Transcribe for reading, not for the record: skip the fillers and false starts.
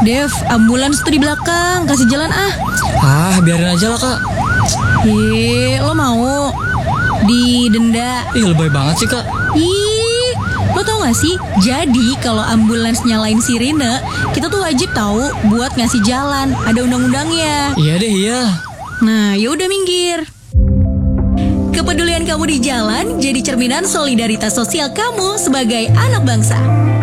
Dev, ambulans tuh di belakang, kasih jalan ah. Biarin aja lah kak. Lo mau didenda? Ih, lebay banget sih kak. Ih, lo tau gak sih? Jadi kalau ambulans nyalain sirine, kita tuh wajib tahu buat ngasih jalan. Ada undang-undangnya. Iya deh, iya. Nah, yaudah minggir. Kepedulian kamu di jalan jadi cerminan solidaritas sosial kamu sebagai anak bangsa.